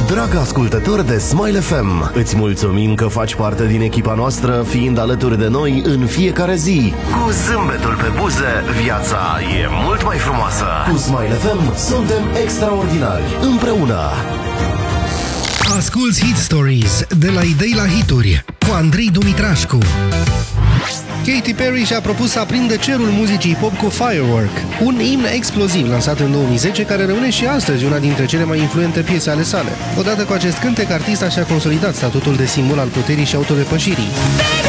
Drag ascultător de Smile FM, îți mulțumim că faci parte din echipa noastră, fiind alături de noi în fiecare zi. Cu zâmbetul pe buze, viața e mult mai frumoasă. Cu Smile FM suntem extraordinari, împreună. Asculți Hit Stories, de la idei la hituri, cu Andrei Dumitrașcu. Katy Perry și-a propus să aprindă cerul muzicii pop cu Firework, un imn exploziv lansat în 2010 care rămâne și astăzi una dintre cele mai influente piese ale sale. Odată cu acest cântec, artista și-a consolidat statutul de simbol al puterii și autodepășirii.